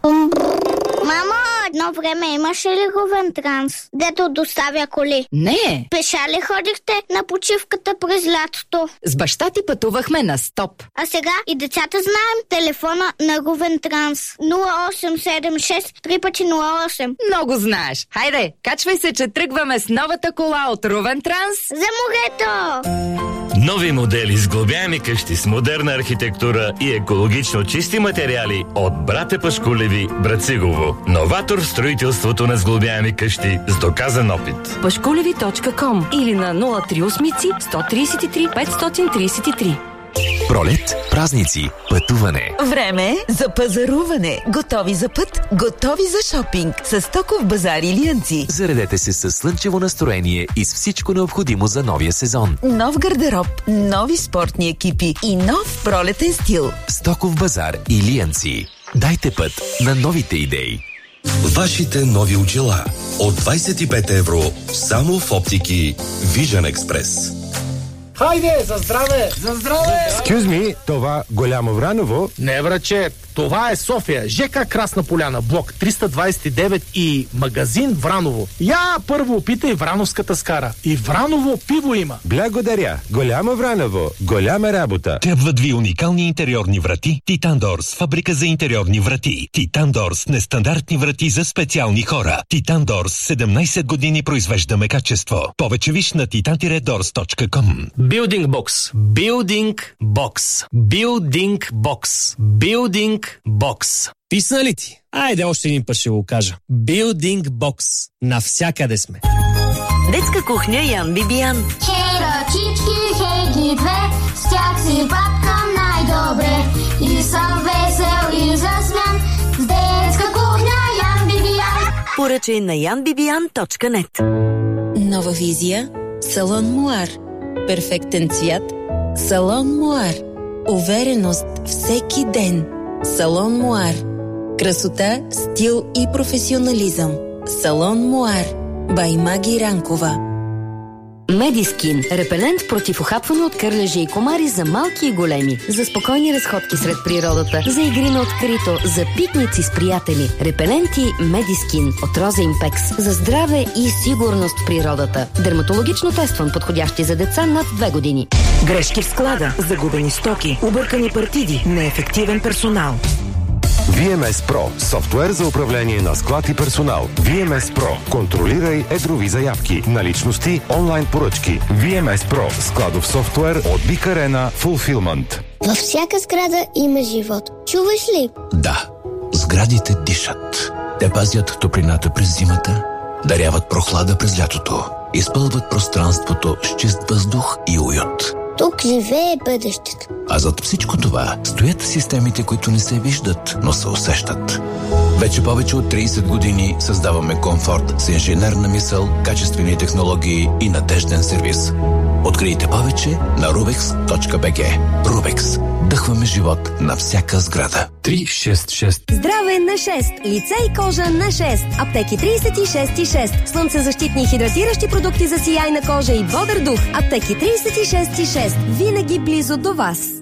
Мамо, едно време имаше ли Ровентранс, дето доставя коли? Не. Пеша ли ходихте на почивката през лятото? С баща ти пътувахме на стоп. А сега и децата знаем телефона на Ровентранс. 0876 3×08. Много знаеш. Хайде, качвай се, че тръгваме с новата кола от Ровентранс. За морето! Нови модели с сглобяеми къщи с модерна архитектура и екологично чисти материали от Братя Пашкулеви, Брацигово. Новатор в строителството на сглобяеми къщи с доказан опит. Пашкулеви.com или на 038 133 533. Пролет, празници, пътуване. Време за пазаруване. Готови за път, готови за шопинг. С Стоков базар Илиянци. Заредете се с слънчево настроение и с всичко необходимо за новия сезон. Нов гардероб, нови спортни екипи и нов пролетен стил. Стоков базар Илиянци. Дайте път на новите идеи. Вашите нови очила от 25 евро само в оптики Vision Express. Хайде, за здраве! За здраве! Excuse me, това Голямо Враново? Не, враче, това е София, ЖК Красна поляна, блок 329 и магазин Враново. Я първо опитай врановската скара. И Враново пиво има. Благодаря. Голямо Враново, голяма работа. Трябват ви уникални интериорни врати? Титандорс, фабрика за интериорни врати. Титандорс, нестандартни врати за специални хора. Титандорс, 17 години произвеждаме качество. Повече виж на titan-doors.com. Building Box. Building Box. Building Box. Building Box. Писна ли ти? Айде още един път ще го кажа. Building Box. Навсякъде сме. Детска кухня Ян Бибиян. Хей, ръчички, хей ги две, с тях си папкам най-добре. И съм весел и засмян, с детска кухня Ян Бибиян. Поръчай на yanbibian.net. Нова визия. Салон Муар. Перфектен цвят. Салон Муар. Увереност всеки ден. Салон Муар. Красота, стил и професионализъм. Салон Муар. Бай Маги Ранкова. Медискин. Репелент против ухапване от кърлежи и комари за малки и големи. За спокойни разходки сред природата. За игри на открито. За пикници с приятели. Репеленти Медискин от Роза Импекс. За здраве и сигурност в природата. Дерматологично тестван, подходящи за деца над 2 години. Грешки в склада. Загубени стоки. Объркани партиди. Неефективен персонал. VMS Pro – софтуер за управление на склад и персонал. VMS Pro – контролирай едрови заявки, наличности, онлайн поръчки. VMS Pro – складов софтуер от Big Arena Fulfillment. Във всяка сграда има живот. Чуваш ли? Да, сградите дишат. Те пазят топлината през зимата, даряват прохлада през лятото, изпълват пространството с чист въздух и уют. Тук живее бъдещето. А зад всичко това стоят системите, които не се виждат, но се усещат. Вече повече от 30 години създаваме комфорт с инженерна мисъл, качествени технологии и надежден сервис. Открийте повече на rubex.bg. Rubex. Дъхваме живот на всяка сграда. 366. Здраве на 6. Лице и кожа на 6. Аптеки 36,6. Слънцезащитни и хидратиращи продукти за сияйна кожа и бодър дух. Аптеки 36,6. Винаги близо до вас.